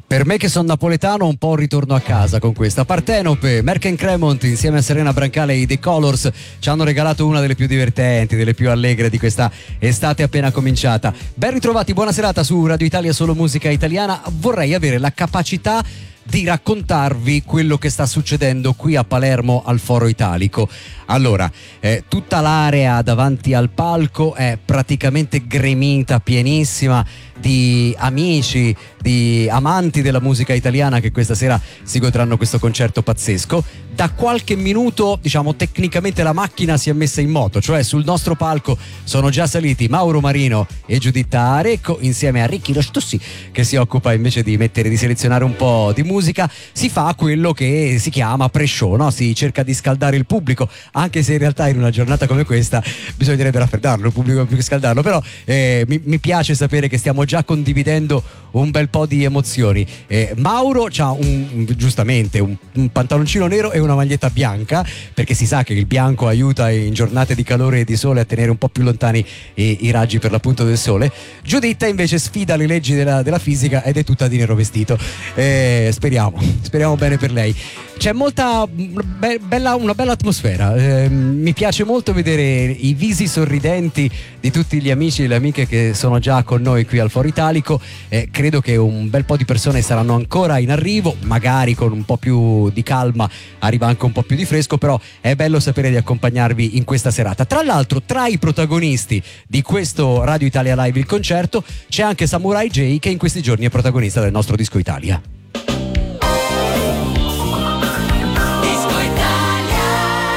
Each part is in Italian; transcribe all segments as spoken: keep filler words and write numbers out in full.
Per me che sono napoletano un po' ritorno a casa con questa. Partenope, Merck and Cremont insieme a Serena Brancale e i The Colors ci hanno regalato una delle più divertenti, delle più allegre di questa estate appena cominciata. Ben ritrovati, buona serata su Radio Italia, solo musica italiana. Vorrei avere la capacità di raccontarvi quello che sta succedendo qui a Palermo al Foro Italico. Allora, eh, tutta l'area davanti al palco è praticamente gremita, pienissima di amici, di amanti della musica italiana che questa sera si godranno questo concerto pazzesco. Da qualche minuto, diciamo, tecnicamente la macchina si è messa in moto, cioè sul nostro palco sono già saliti Mauro Marino e Giuditta Arecco insieme a Ricky Rostossi, che si occupa invece di mettere, di selezionare un po' di musica. Si fa quello che si chiama pre-show, no? Si cerca di scaldare il pubblico, anche se in realtà in una giornata come questa bisognerebbe raffreddarlo il pubblico più che scaldarlo, però eh, mi, mi piace sapere che stiamo già condividendo un bel po' di emozioni. eh, Mauro c'ha un, giustamente un, un pantaloncino nero e una maglietta bianca, perché si sa che il bianco aiuta in giornate di calore e di sole a tenere un po' più lontani i, i raggi per l'appunto del sole. Giuditta invece sfida le leggi della, della fisica ed è tutta di nero vestito. eh, speriamo speriamo bene per lei. C'è molta be- bella, una bella atmosfera. eh, mi piace molto vedere i visi sorridenti di tutti gli amici e le amiche che sono già con noi qui al Foro Italico. eh, credo che un bel po' di persone saranno ancora in arrivo, magari con un po' più di calma arriva anche un po' più di fresco, però è bello sapere di accompagnarvi in questa serata. Tra l'altro, tra i protagonisti di questo Radio Italia Live, il concerto, c'è anche Samurai J, che in questi giorni è protagonista del nostro Disco Italia.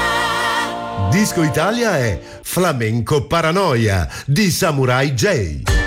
Disco Italia è Flamenco Paranoia di Samurai J.